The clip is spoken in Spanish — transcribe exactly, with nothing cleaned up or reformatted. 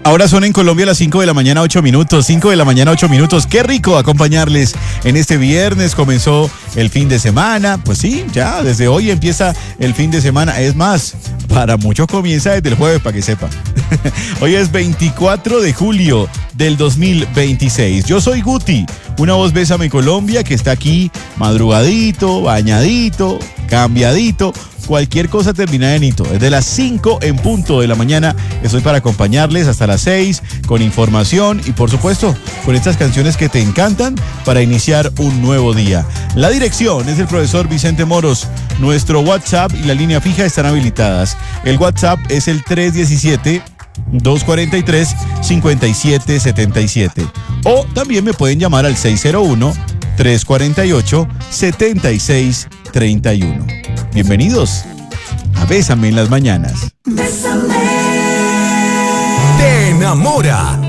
Ahora son en Colombia las cinco de la mañana, ocho minutos. cinco de la mañana, ocho minutos. Qué rico acompañarles en este viernes. Comenzó el fin de semana. Pues sí, ya desde hoy empieza el fin de semana. Es más, para muchos comienza desde el jueves, para que sepa. Hoy es veinticuatro de julio del dos mil veintiséis. Yo soy Guti, una voz Bésame Colombia que está aquí madrugadito, bañadito, cambiadito. Cualquier cosa terminada en hito. Desde las cinco en punto de la mañana estoy para acompañarles hasta las seis con información y por supuesto con estas canciones que te encantan para iniciar un nuevo día. La dirección es del profesor Vicente Moros. Nuestro WhatsApp y la línea fija están habilitadas. El WhatsApp es el tres uno siete, dos cuatro tres, cinco siete siete siete. O también me pueden llamar al seis cero uno, tres cuatro ocho, siete seis tres uno. Bienvenidos a Bésame en las mañanas. Bésame. Te enamora